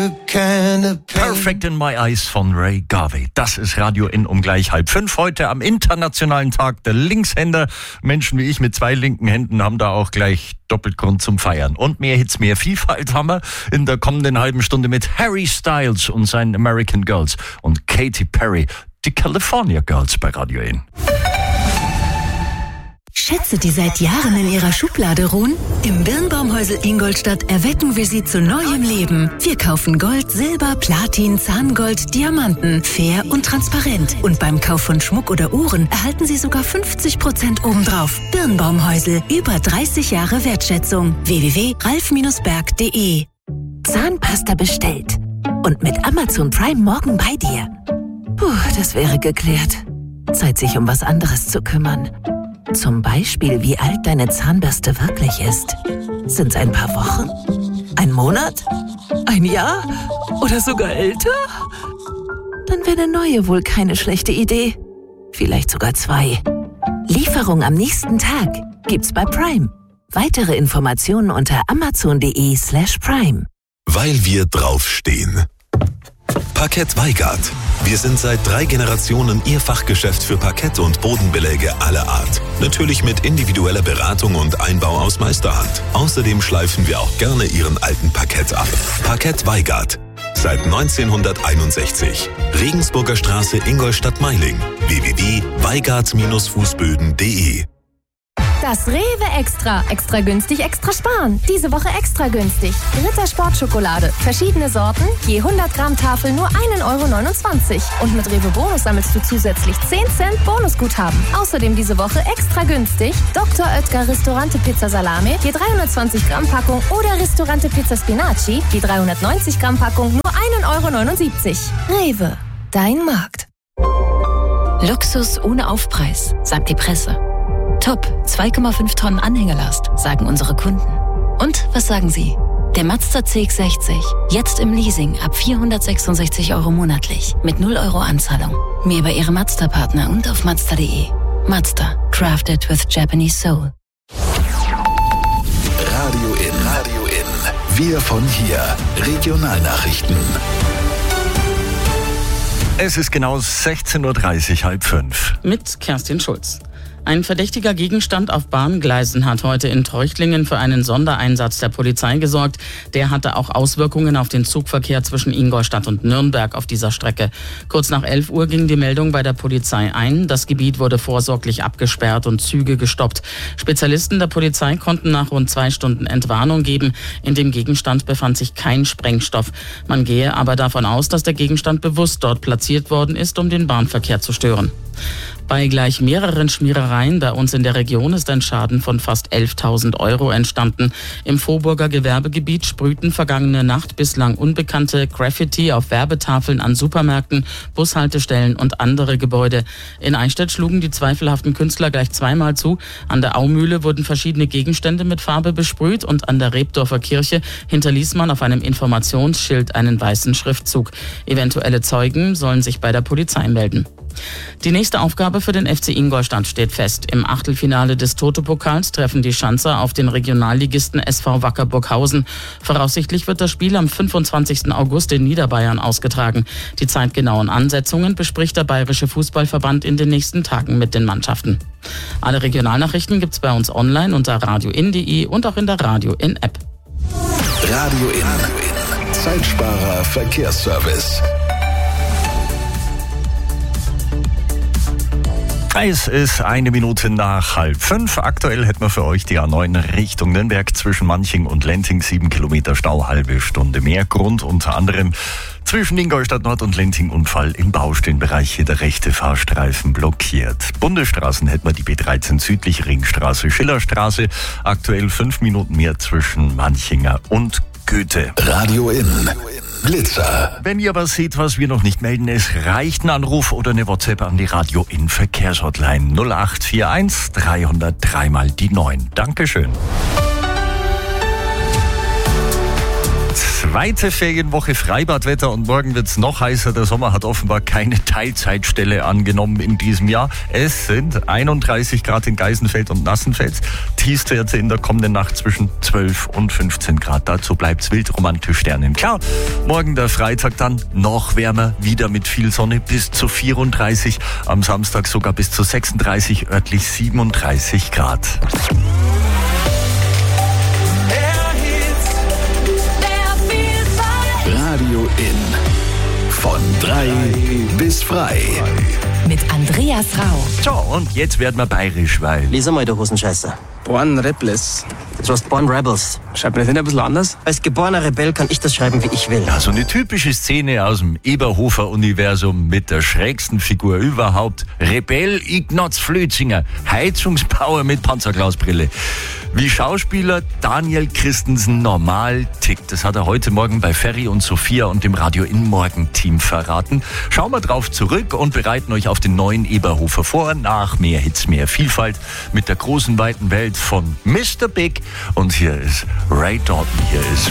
Perfect in My Eyes von Ray Garvey. Das ist Radio N um gleich 4:30 heute am Internationalen Tag der Linkshänder. Menschen wie ich mit 2 linken Händen haben da auch gleich doppelt Grund zum Feiern. Und mehr Hits, mehr Vielfalt haben wir in der kommenden halben Stunde mit Harry Styles und seinen American Girls und Katy Perry, die California Girls bei Radio N. Schätze, die seit Jahren in ihrer Schublade ruhen? Im Birnbaumhäusl Ingolstadt erwecken wir sie zu neuem Leben. Wir kaufen Gold, Silber, Platin, Zahngold, Diamanten, fair und transparent. Und beim Kauf von Schmuck oder Uhren erhalten Sie sogar 50% obendrauf. Birnbaumhäusl, über 30 Jahre Wertschätzung. www.ralf-berg.de. Zahnpasta bestellt. Und mit Amazon Prime morgen bei dir. Puh, das wäre geklärt. Zeit, sich um was anderes zu kümmern. Zum Beispiel, wie alt deine Zahnbürste wirklich ist. Sind's ein paar Wochen? Ein Monat? Ein Jahr? Oder sogar älter? Dann wäre eine neue wohl keine schlechte Idee. Vielleicht sogar 2. Lieferung am nächsten Tag gibt's bei Prime. Weitere Informationen unter amazon.de/prime. Weil wir draufstehen. Parkett Weigart. Wir sind seit 3 Generationen Ihr Fachgeschäft für Parkett und Bodenbeläge aller Art. Natürlich mit individueller Beratung und Einbau aus Meisterhand. Außerdem schleifen wir auch gerne Ihren alten Parkett ab. Parkett Weigart. Seit 1961. Regensburger Straße, Ingolstadt-Meiling. www.weigart-fußböden.de. Das Rewe Extra. Extra günstig, extra sparen. Diese Woche extra günstig. Ritter Sportschokolade. Verschiedene Sorten. Je 100 Gramm Tafel nur 1,29 €. Und mit Rewe Bonus sammelst du zusätzlich 10 Cent Bonusguthaben. Außerdem diese Woche extra günstig. Dr. Oetker Ristorante Pizza Salame. Je 320 Gramm Packung. Oder Ristorante Pizza Spinaci. Je 390 Gramm Packung nur 1,79 €. Rewe. Dein Markt. Luxus ohne Aufpreis, sagt die Presse. Top, 2,5 Tonnen Anhängelast, sagen unsere Kunden. Und was sagen Sie? Der Mazda CX-60, jetzt im Leasing ab 466 € monatlich, mit 0 € Anzahlung. Mehr bei Ihrem Mazda-Partner und auf Mazda.de. Mazda, crafted with Japanese soul. Radio N. Wir von hier. Regionalnachrichten. Es ist genau 16:30 4:30. Mit Kerstin Schulz. Ein verdächtiger Gegenstand auf Bahngleisen hat heute in Treuchtlingen für einen Sondereinsatz der Polizei gesorgt. Der hatte auch Auswirkungen auf den Zugverkehr zwischen Ingolstadt und Nürnberg auf dieser Strecke. Kurz nach 11 Uhr ging die Meldung bei der Polizei ein. Das Gebiet wurde vorsorglich abgesperrt und Züge gestoppt. Spezialisten der Polizei konnten nach rund 2 Stunden Entwarnung geben. In dem Gegenstand befand sich kein Sprengstoff. Man gehe aber davon aus, dass der Gegenstand bewusst dort platziert worden ist, um den Bahnverkehr zu stören. Bei gleich mehreren Schmierereien bei uns in der Region ist ein Schaden von fast 11.000 € entstanden. Im Vorburger Gewerbegebiet sprühten vergangene Nacht bislang unbekannte Graffiti auf Werbetafeln an Supermärkten, Bushaltestellen und andere Gebäude. In Eichstätt schlugen die zweifelhaften Künstler gleich 2-mal zu. An der Aumühle wurden verschiedene Gegenstände mit Farbe besprüht und an der Rebdorfer Kirche hinterließ man auf einem Informationsschild einen weißen Schriftzug. Eventuelle Zeugen sollen sich bei der Polizei melden. Die nächste Aufgabe für den FC Ingolstadt steht fest. Im Achtelfinale des Toto-Pokals treffen die Schanzer auf den Regionalligisten SV Wacker Burghausen. Voraussichtlich wird das Spiel am 25. August in Niederbayern ausgetragen. Die zeitgenauen Ansetzungen bespricht der Bayerische Fußballverband in den nächsten Tagen mit den Mannschaften. Alle Regionalnachrichten gibt's bei uns online unter radioin.de und auch in der Radio In App. Radio In. Zeitsparer Verkehrsservice. Es ist 1 Minute nach 4:30. Aktuell hätten wir für euch die A9 Richtung Nürnberg zwischen Manching und Lenting. 7 Kilometer Stau, halbe Stunde mehr. Grund unter anderem zwischen Ingolstadt Nord und Lenting Unfall im Baustellenbereich. Hier der rechte Fahrstreifen blockiert. Bundesstraßen hätten wir die B13 südlich Ringstraße, Schillerstraße. Aktuell 5 Minuten mehr zwischen Manchinger und Goethe. Radio In. Blitzer. Wenn ihr was seht, was wir noch nicht melden, es reicht ein Anruf oder eine WhatsApp an die Radio In Verkehrshotline 0841 303 mal die 9. Dankeschön. Zweite Ferienwoche Freibadwetter und morgen wird's noch heißer. Der Sommer hat offenbar keine Teilzeitstelle angenommen in diesem Jahr. Es sind 31 Grad in Geisenfeld und Nassenfels. Tiefstwerte in der kommenden Nacht zwischen 12 und 15 Grad. Dazu bleibt's wild romantisch Sternen. Klar, morgen der Freitag dann noch wärmer, wieder mit viel Sonne bis zu 34. Am Samstag sogar bis zu 36, örtlich 37 Grad. Radio In. Von 3 bis frei. Mit Andreas Rau. So, und jetzt werden wir bayerisch, weil... Lies einmal, du Hosenscheißer. Born Rebels. Du hast Born Rebels. Schreibt man das nicht ein bisschen anders? Als geborener Rebell kann ich das schreiben, wie ich will. Ja, so eine typische Szene aus dem Eberhofer-Universum mit der schrägsten Figur überhaupt. Rebell Ignaz Flötzinger, Heizungsbauer mit Panzerglasbrille. Wie Schauspieler Daniel Christensen normal tickt. Das hat er heute Morgen bei Ferry und Sophia und dem Radio In Morgen-Team verraten. Schauen wir drauf zurück und bereiten euch auf den neuen Eberhofer vor. Nach mehr Hits, mehr Vielfalt mit der großen, weiten Welt von Mr. Big. Und hier ist Ray Dalton, hier ist